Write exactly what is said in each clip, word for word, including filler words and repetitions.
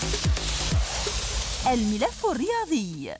الملف الرياضي.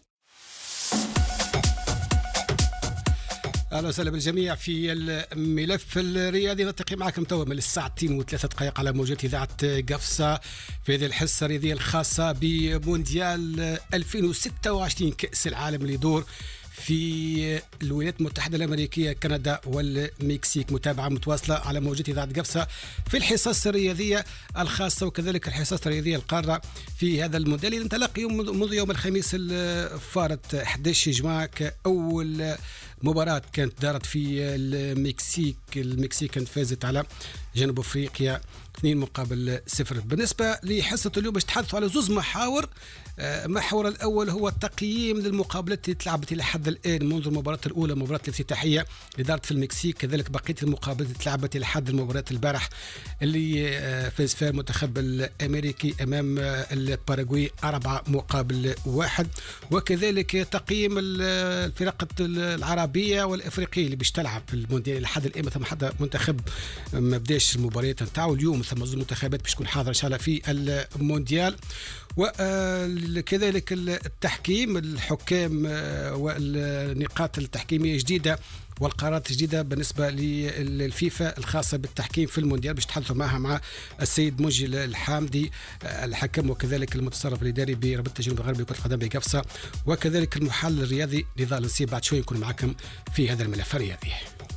اهلا وسهلا بالجميع في الملف الرياضي. نلتقي معكم توا من الساعتين وثلاثة دقائق على موجات اذاعه قفصه في هذه الحصه الرياضيه الخاصه بمونديال ألفين وستة وعشرين كاس العالم اللي يدور في الولايات المتحدة الأمريكية، كندا والمكسيك. متابعة متواصلة على موجات إذاعة قفصة في الحصص الرياضية الخاصة وكذلك الحصص الرياضية القارة في هذا المونديال. انطلق يوم منذ يوم الخميس الفارط أحد عشر جمعة أول مباراة كانت دارت في المكسيك. المكسيك كانت فازت على جنوب أفريقيا اثنين مقابل صفر. بالنسبة لحصة اليوم باش نتحدثوا على زوز محاور. المحور الأول هو تقييم للمقابلات اللي تلعبت إلى حد الآن منذ المباراة الأولى، مباراة الافتتاحية اللي دارت في المكسيك، كذلك بقية المقابلات اللي تلعبت إلى حد المباراة البارح اللي فاز فيها المنتخب الأمريكي أمام الباراغواي أربعة مقابل واحد، وكذلك تقييم الفرق العربية والأفريقية اللي باش تلعب في المونديال إلى حد الآن. مثلا حتى منتخب ما بداش المباريات نتاعو اليوم، ثم زوج منتخبات باش تكون حاضرة إن شاء الله في المونديال، وكذلك التحكيم، الحكام والنقاط التحكيمية جديدة والقرارات جديدة بالنسبة للفيفا الخاصة بالتحكيم في المونديال. باش تحدثوا معها مع السيد منجي الحامدي الحكم وكذلك المتصرف الإداري برابطة الجنوب الغربي لكرة القدم بقفصة، وكذلك المحلل الرياضي نضال السيب. بعد شوي نكون معكم في هذا الملف الرياضي.